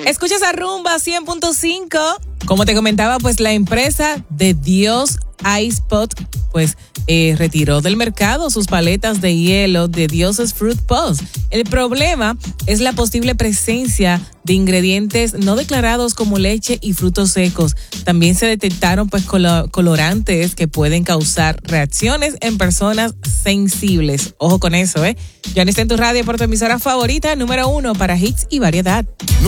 Escuchas a Rumba 100.5. Como te comentaba, pues la empresa de Dios Ice Pot, pues retiró del mercado sus paletas de hielo de Dioses Fruit Pots. El problema es la posible presencia de ingredientes no declarados como leche y frutos secos. También se detectaron pues colorantes que pueden causar reacciones en personas sensibles. Ojo con eso, Johnny está en tu radio por tu emisora favorita, número 1 para hits y variedad.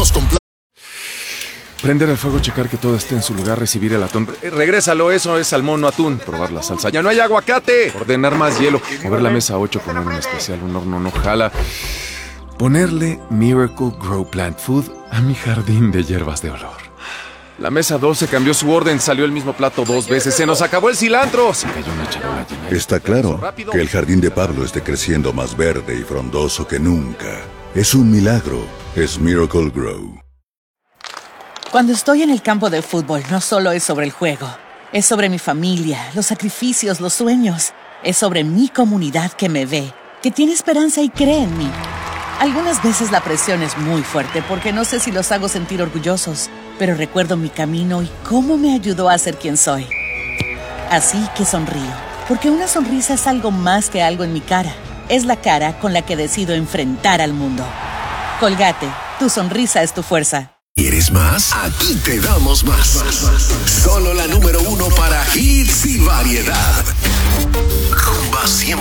Prender el fuego, checar que todo esté en su lugar, recibir el atún. Regrésalo, eso es salmón o atún. Probar la salsa. ¡Ya no hay aguacate! Ordenar más hielo. Mover la mesa 8, poner un especial, un horno no jala. Ponerle Miracle Grow Plant Food a mi jardín de hierbas de olor. La mesa 12 cambió su orden, salió el mismo plato 2 veces. ¡Se nos acabó el cilantro! Se cayó una charola llena. Está claro que el jardín de Pablo esté creciendo más verde y frondoso que nunca. Es un milagro. Es Miracle Grow. Cuando estoy en el campo de fútbol, no solo es sobre el juego. Es sobre mi familia, los sacrificios, los sueños. Es sobre mi comunidad que me ve, que tiene esperanza y cree en mí. Algunas veces la presión es muy fuerte porque no sé si los hago sentir orgullosos, pero recuerdo mi camino y cómo me ayudó a ser quien soy. Así que sonrío, porque una sonrisa es algo más que algo en mi cara. Es la cara con la que decido enfrentar al mundo. Colgate, tu sonrisa es tu fuerza. ¿Quieres más? Aquí te damos más. Solo la número 1 para hits y variedad. Rumba 100.5.